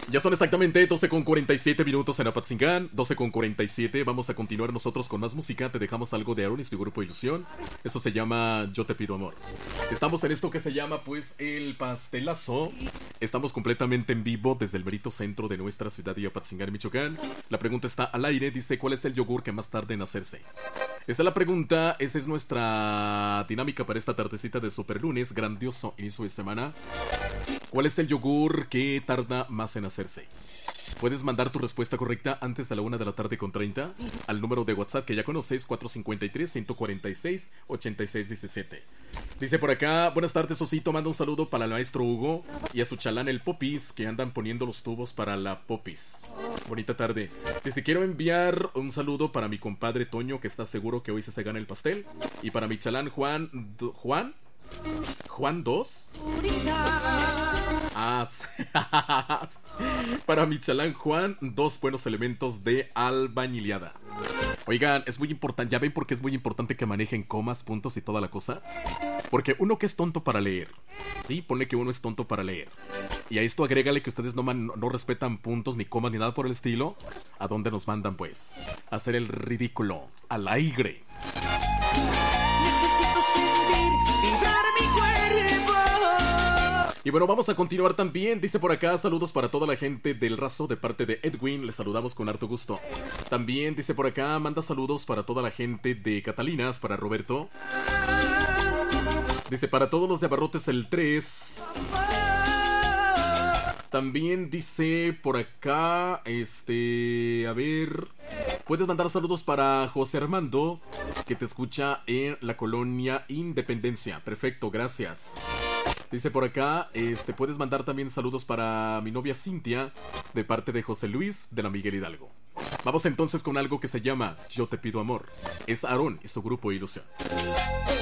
Ya son exactamente 12:47 minutos en Apatzingán, 12:47. Vamos a continuar nosotros con más música. Te dejamos algo de Aaron y su grupo Ilusión. Eso se llama Yo te pido amor. Estamos en esto que se llama pues El Pastelazo. Estamos completamente en vivo desde el merito centro de nuestra ciudad de Apatzingán, Michoacán. La pregunta está al aire, dice: ¿cuál es el yogur que más tarda en hacerse? Esta es la pregunta, esa es nuestra dinámica para esta tardecita de super lunes, grandioso inicio de semana. ¿Cuál es el yogur que tarda más en hacerse? Puedes mandar tu respuesta correcta antes de la 1:30 al número de WhatsApp que ya conoces, 453-146-8617. Dice por acá: buenas tardes, Osito, manda un saludo para el maestro Hugo y a su chalán el Popis, que andan poniendo los tubos para la Popis. Bonita tarde. Dice: quiero enviar un saludo para mi compadre Toño, que está seguro que hoy se gana el pastel, y para mi chalán Juan 2. Para mi chalán Juan, 2 buenos elementos de albañileada. Oigan, es muy importante, ¿ya ven por qué es muy importante que manejen comas, puntos y toda la cosa? Porque uno que es tonto para leer, ¿sí? Pone que uno es tonto para leer. Y a esto agrégale que ustedes no respetan puntos, ni comas, ni nada por el estilo. ¿A dónde nos mandan, pues? A hacer el ridículo, al aire. Necesito sentir, vibrar mi cuerpo. Y bueno, vamos a continuar también. Dice por acá: saludos para toda la gente del Razo de parte de Edwin. Les saludamos con harto gusto. También dice por acá: manda saludos para toda la gente de Catalinas, para Roberto. Dice: para todos los de Abarrotes el 3. También dice por acá, a ver, puedes mandar saludos para José Armando, que te escucha en la colonia Independencia. Perfecto, gracias. Dice por acá, puedes mandar también saludos para mi novia Cintia, de parte de José Luis, de la Miguel Hidalgo. Vamos entonces con algo que se llama Yo te pido amor. Es Aarón y su grupo Ilusión.